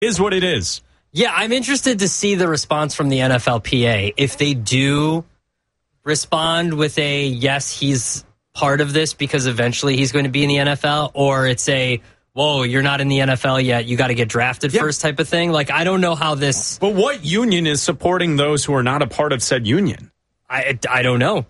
Is what it is. Yeah, I'm interested to see the response from the NFLPA. If they do respond with a, yes, he's part of this because eventually he's going to be in the NFL, or it's a, whoa, you're not in the NFL yet, you got to get drafted first type of thing. Like, I don't know how this... But what union is supporting those who are not a part of said union? I don't know.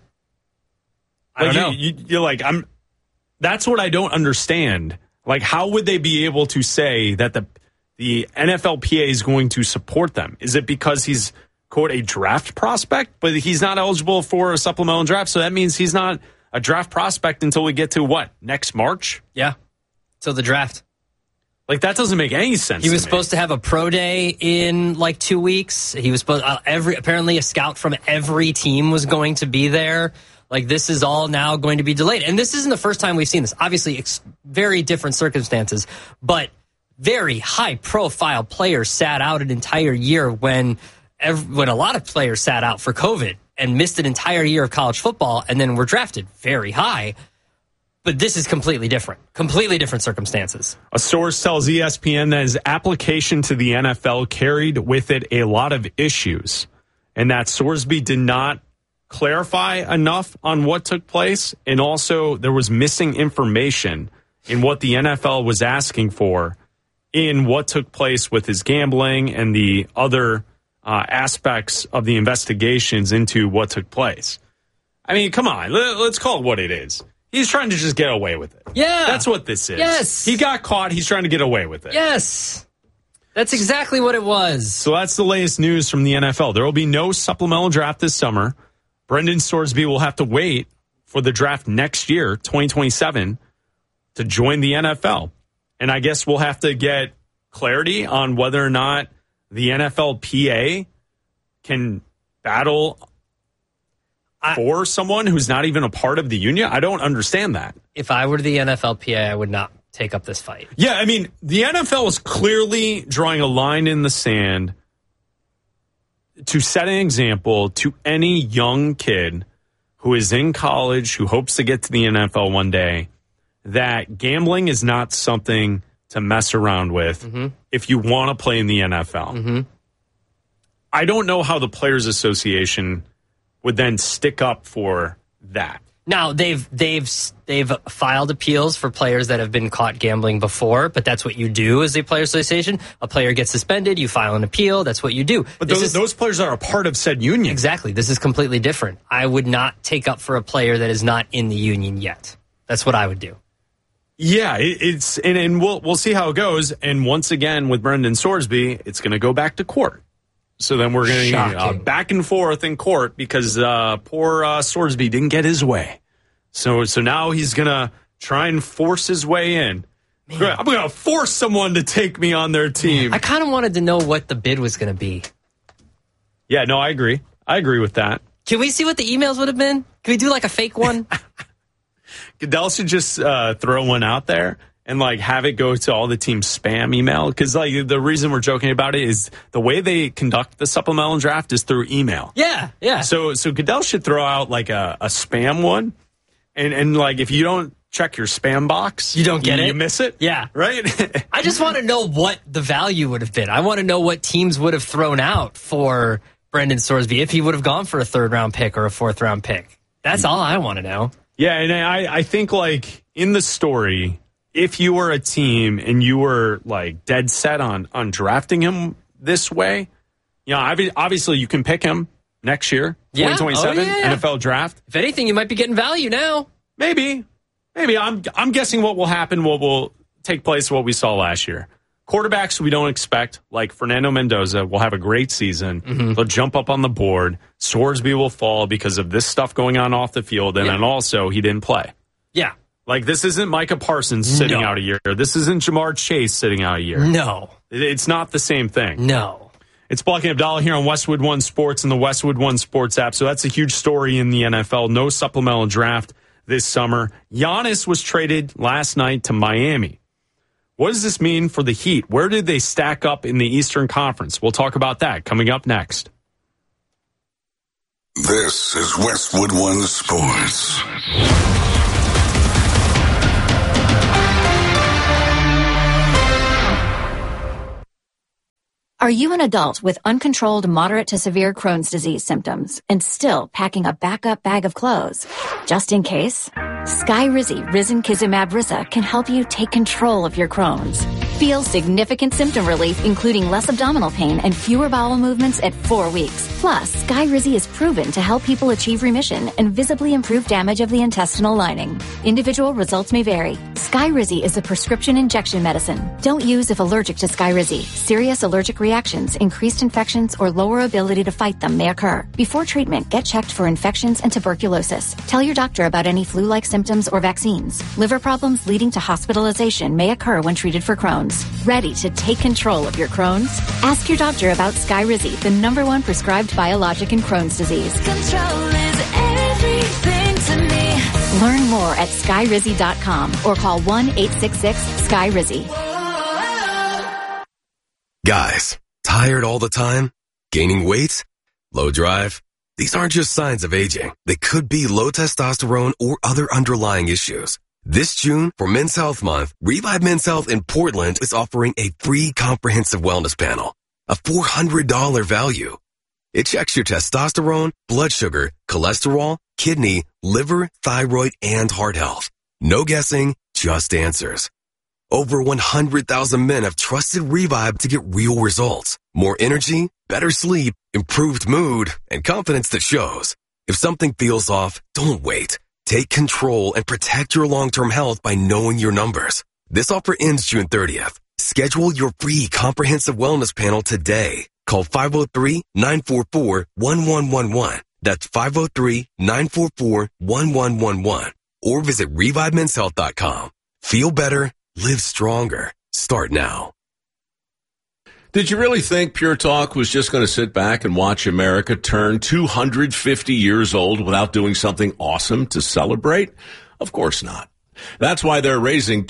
I don't know. You're like, that's what I don't understand. Like, how would they be able to say that the NFLPA is going to support them? Is it because he's, quote, a draft prospect, but he's not eligible for a supplemental draft? So that means he's not a draft prospect until we get to what, next March? Yeah, till the draft. Like, that doesn't make any sense. He was supposed to have a pro day in like 2 weeks. He was supposed apparently a scout from every team was going to be there. Like, this is all now going to be delayed. And this isn't the first time we've seen this. Obviously, it's very different circumstances, but very high-profile players sat out an entire year when a lot of players sat out for COVID and missed an entire year of college football and then were drafted very high. But this is completely different circumstances. A source tells ESPN that his application to the NFL carried with it a lot of issues, and that Sorsby did not clarify enough on what took place, and also there was missing information in what the NFL was asking for in what took place with his gambling and the other aspects of the investigations into what took place. I mean, come on, let's call it what it is. He's trying to just get away with it. Yeah. That's what this is. Yes. He got caught. He's trying to get away with it. Yes. That's exactly what it was. So that's the latest news from the NFL. There will be no supplemental draft this summer. Brendan Sorsby will have to wait for the draft next year, 2027, to join the NFL. And I guess we'll have to get clarity on whether or not the NFLPA can battle for someone who's not even a part of the union. I don't understand that. If I were the NFLPA, I would not take up this fight. Yeah, I mean, the NFL is clearly drawing a line in the sand to set an example to any young kid who is in college, who hopes to get to the NFL one day, that gambling is not something to mess around with if you want to play in the NFL. I don't know how the Players Association would then stick up for that. Now, they've filed appeals for players that have been caught gambling before, but that's what you do as a Players Association. A player gets suspended, you file an appeal, that's what you do. But those players are a part of said union. Exactly. This is completely different. I would not take up for a player that is not in the union yet. That's what I would do. Yeah, and we'll see how it goes. And once again, with Brendan Sorsby, it's going to go back to court. So then we're going to back and forth in court because poor Sorsby didn't get his way. So now he's going to try and force his way in. Man. I'm going to force someone to take me on their team. I kind of wanted to know what the bid was going to be. Yeah, no, I agree. I agree with that. Can we see what the emails would have been? Can we do like a fake one? Goodell should just throw one out there and like have it go to all the team's spam email. Because like the reason we're joking about it is the way they conduct the supplemental draft is through email. Yeah. So Goodell should throw out like a spam one, and like if you don't check your spam box, you don't get it. You miss it. Yeah. Right. I just want to know what the value would have been. I want to know what teams would have thrown out for Brendan Sorsby if he would have gone for a 3rd round pick or a 4th round pick. That's all I want to know. Yeah, and I think like in the story, if you were a team and you were like dead set on drafting him this way, you know, obviously you can pick him next year, 2027 NFL draft. If anything, you might be getting value now. Maybe. I'm guessing what will happen, what will take place, what we saw last year. Quarterbacks we don't expect, like Fernando Mendoza, will have a great season. They'll jump up on the board. Sorsby will fall because of this stuff going on off the field, and then also he didn't play. Yeah. Like, this isn't Micah Parsons sitting out a year. This isn't Jamar Chase sitting out a year. No. It's not the same thing. No. It's Block and Abdallah here on Westwood One Sports and the Westwood One Sports app. So that's a huge story in the NFL. No supplemental draft this summer. Giannis was traded last night to Miami. What does this mean for the Heat? Where did they stack up in the Eastern Conference? We'll talk about that coming up next. This is Westwood One Sports. Are you an adult with uncontrolled moderate to severe Crohn's disease symptoms and still packing a backup bag of clothes? Just in case, Skyrizi Risankizumab Risa can help you take control of your Crohn's. Feel significant symptom relief, including less abdominal pain and fewer bowel movements at 4 weeks. Plus, Skyrizi is proven to help people achieve remission and visibly improve damage of the intestinal lining. Individual results may vary. Skyrizi is a prescription injection medicine. Don't use if allergic to Skyrizi. Serious allergic reactions, increased infections, or lower ability to fight them may occur. Before treatment, get checked for infections and tuberculosis. Tell your doctor about any flu-like symptoms or vaccines. Liver problems leading to hospitalization may occur when treated for Crohn's. Ready to take control of your Crohn's? Ask your doctor about Skyrizi, the #1 prescribed biologic in Crohn's disease. Control is everything to me. Learn more at Skyrizi.com or call 1-866-SKYRIZI. Guys, tired all the time? Gaining weight? Low drive? These aren't just signs of aging. They could be low testosterone or other underlying issues. This June, for Men's Health Month, Revive Men's Health in Portland is offering a free comprehensive wellness panel, a $400 value. It checks your testosterone, blood sugar, cholesterol, kidney, liver, thyroid, and heart health. No guessing, just answers. Over 100,000 men have trusted Revive to get real results. More energy, better sleep, improved mood, and confidence that shows. If something feels off, don't wait. Take control and protect your long-term health by knowing your numbers. This offer ends June 30th. Schedule your free comprehensive wellness panel today. Call 503-944-1111. That's 503-944-1111. Or visit ReviveMen'sHealth.com. Feel better, live stronger. Start now. Did you really think Pure Talk was just going to sit back and watch America turn 250 years old without doing something awesome to celebrate? Of course not. That's why they're raising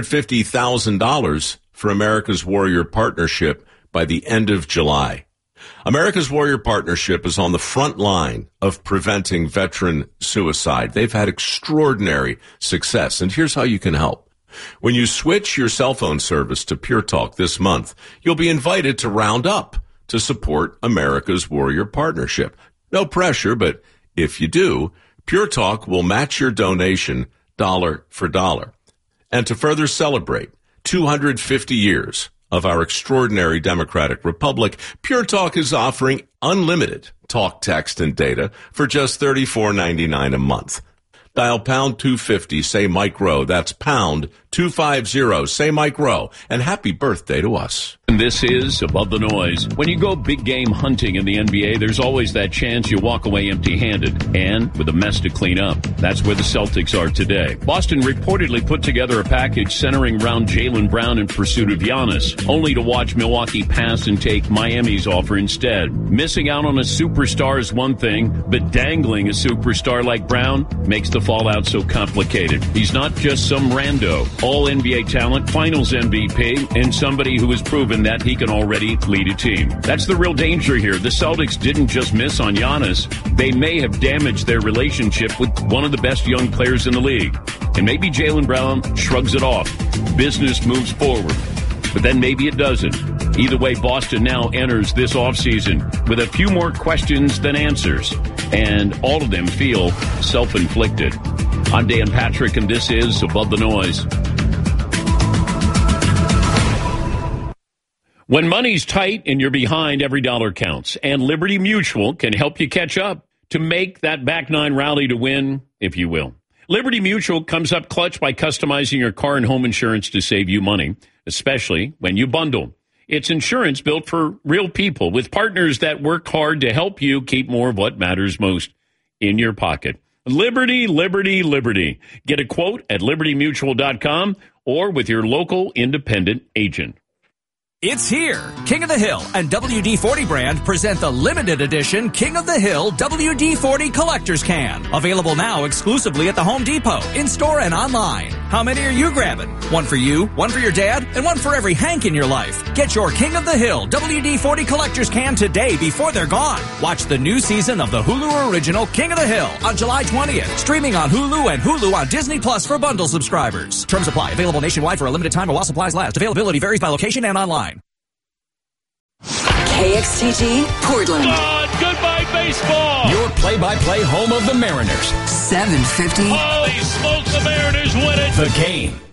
$250,000 for America's Warrior Partnership by the end of July. America's Warrior Partnership is on the front line of preventing veteran suicide. They've had extraordinary success, and here's how you can help. When you switch your cell phone service to Pure Talk this month, you'll be invited to round up to support America's Warrior Partnership. No pressure, but if you do, Pure Talk will match your donation dollar for dollar. And to further celebrate 250 years of our extraordinary democratic republic, Pure Talk is offering unlimited talk, text, and data for just $34.99 a month. Dial pound 250, say Mike Rowe. That's pound 250, say Mike Rowe. And happy birthday to us. And this is Above the Noise. When you go big game hunting in the NBA, there's always that chance you walk away empty-handed and with a mess to clean up. That's where the Celtics are today. Boston reportedly put together a package centering around Jaylen Brown in pursuit of Giannis, only to watch Milwaukee pass and take Miami's offer instead. Missing out on a superstar is one thing, but dangling a superstar like Brown makes the fallout so complicated. He's not just some rando, all-NBA talent, finals MVP, and somebody who has proven that he can already lead a team. That's the real danger here. The Celtics didn't just miss on Giannis. They may have damaged their relationship with one of the best young players in the league. And maybe Jaylen Brown shrugs it off. Business moves forward. But then maybe it doesn't. Either way, Boston now enters this offseason with a few more questions than answers. And all of them feel self-inflicted. I'm Dan Patrick, and this is Above the Noise. When money's tight and you're behind, every dollar counts. And Liberty Mutual can help you catch up to make that back nine rally to win, if you will. Liberty Mutual comes up clutch by customizing your car and home insurance to save you money, especially when you bundle. It's insurance built for real people with partners that work hard to help you keep more of what matters most in your pocket. Liberty, Liberty, Liberty. Get a quote at libertymutual.com or with your local independent agent. It's here. King of the Hill and WD-40 brand present the limited edition King of the Hill WD-40 Collector's Can. Available now exclusively at the Home Depot, in-store and online. How many are you grabbing? One for you, one for your dad, and one for every Hank in your life. Get your King of the Hill WD-40 Collector's Can today before they're gone. Watch the new season of the Hulu original King of the Hill on July 20th. Streaming on Hulu and Hulu on Disney Plus for bundle subscribers. Terms apply. Available nationwide for a limited time while supplies last. Availability varies by location and online. KXTG, Portland. God, goodbye baseball. Your play-by-play home of the Mariners. 750. Holy smokes, the Mariners win it. The Game.